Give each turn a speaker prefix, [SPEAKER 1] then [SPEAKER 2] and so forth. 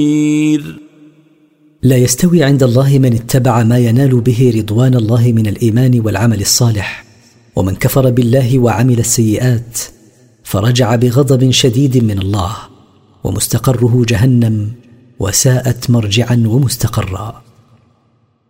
[SPEAKER 1] لا يستوي عند الله من اتبع ما ينال به رضوان الله من الإيمان والعمل الصالح، ومن كفر بالله وعمل السيئات فرجع بغضب شديد من الله، ومستقره جهنم، وساءت مرجعا ومستقرا.